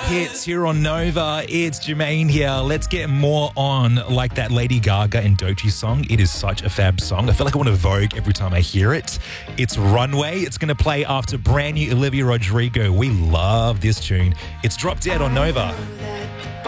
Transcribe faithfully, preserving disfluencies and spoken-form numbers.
hits here on Nova. It's Jermaine here. Let's get more on like that Lady Gaga and Doechii song. It is such a fab song. I feel like I want to Vogue every time I hear it. It's Runway. It's going to play after brand new Olivia Rodrigo. We love this tune. It's Drop Dead on Nova.